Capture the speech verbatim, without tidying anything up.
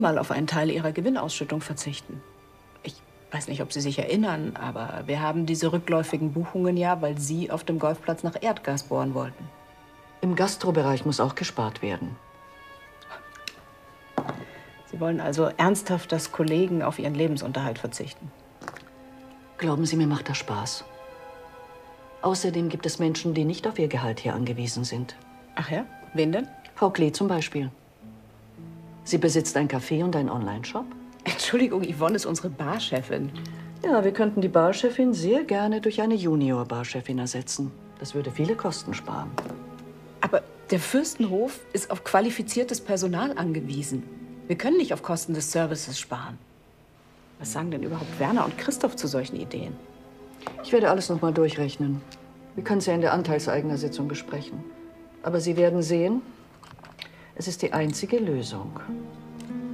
mal auf einen Teil ihrer Gewinnausschüttung verzichten. Ich weiß nicht, ob Sie sich erinnern, aber wir haben diese rückläufigen Buchungen ja, weil Sie auf dem Golfplatz nach Erdgas bohren wollten. Im Gastrobereich muss auch gespart werden. Sie wollen also ernsthaft, dass Kollegen auf ihren Lebensunterhalt verzichten? Glauben Sie, mir macht das Spaß. Außerdem gibt es Menschen, die nicht auf ihr Gehalt hier angewiesen sind. Ach ja? Wen denn? Frau Klee zum Beispiel. Sie besitzt ein Café und einen Online-Shop. Entschuldigung, Yvonne ist unsere Barchefin. Ja, wir könnten die Barchefin sehr gerne durch eine Junior-Barchefin ersetzen. Das würde viele Kosten sparen. Aber der Fürstenhof ist auf qualifiziertes Personal angewiesen. Wir können nicht auf Kosten des Services sparen. Was sagen denn überhaupt Werner und Christoph zu solchen Ideen? Ich werde alles noch mal durchrechnen. Wir können es ja in der Anteilseignersitzung besprechen. Aber Sie werden sehen, es ist die einzige Lösung.